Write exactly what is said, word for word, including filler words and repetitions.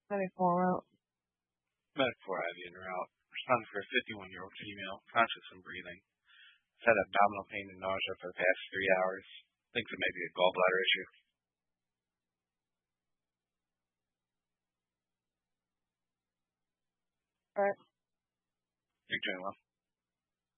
Medic four route. Medic four I V en route. Responding for a fifty-one-year-old female, conscious and breathing. Had abdominal pain and nausea for the past three hours. Thinks it may be a gallbladder issue. All right. You're doing well.